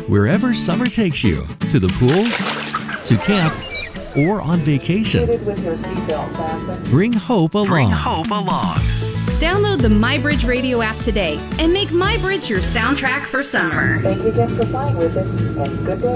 Wherever summer takes you, to the pool, to camp, or on vacation, bring hope along. Download the MyBridge Radio app today and make MyBridge your soundtrack for summer. Thank you again for flying with us, and good day.